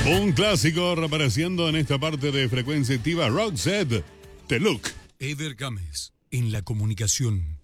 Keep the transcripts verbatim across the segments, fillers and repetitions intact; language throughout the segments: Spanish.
Un clásico reapareciendo en esta parte de Frecuencia Activa, Roxette, The Look. Eder Gámez, en la comunicación.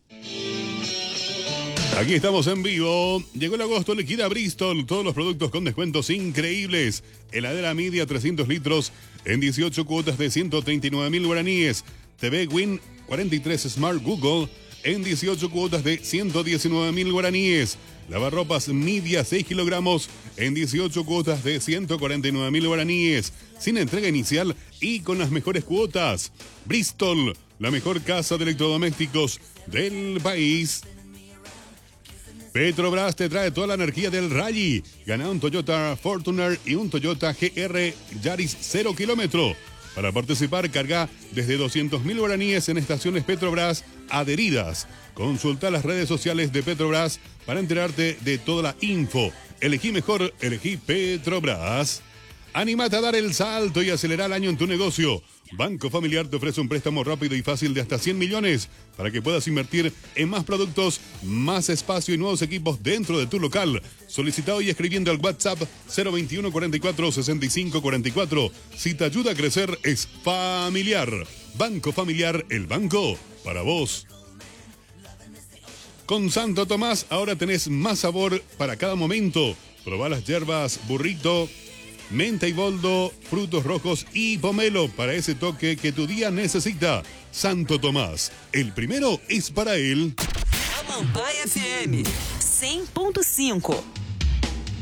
Aquí estamos en vivo. Llegó el agosto, liquida Bristol. Todos los productos con descuentos increíbles. Heladera media trescientos litros en dieciocho cuotas de ciento treinta y nueve mil guaraníes. T V Win cuarenta y tres Smart Google en dieciocho cuotas de ciento diecinueve mil guaraníes. Lavarropas media seis kilogramos en dieciocho cuotas de ciento cuarenta y nueve mil guaraníes. Sin entrega inicial y con las mejores cuotas. Bristol, la mejor casa de electrodomésticos del país. Petrobras te trae toda la energía del rally. Gana un Toyota Fortuner y un Toyota G R Yaris cero kilómetro. Para participar, carga desde doscientos mil guaraníes en estaciones Petrobras adheridas. Consulta las redes sociales de Petrobras para enterarte de toda la info. Elegí mejor, elegí Petrobras. Anímate a dar el salto y acelerar el año en tu negocio. Banco Familiar te ofrece un préstamo rápido y fácil de hasta cien millones para que puedas invertir en más productos, más espacio y nuevos equipos dentro de tu local. Solicita hoy escribiendo al WhatsApp cero veintiuno cuarenta y cuatro sesenta y cinco cuarenta y cuatro. Si te ayuda a crecer, es familiar. Banco Familiar, el banco para vos. Con Santo Tomás ahora tenés más sabor para cada momento. Probá las hierbas burrito, menta y boldo, frutos rojos y pomelo para ese toque que tu día necesita. Santo Tomás, el primero es para él. Amambai F M cem ponto cinco.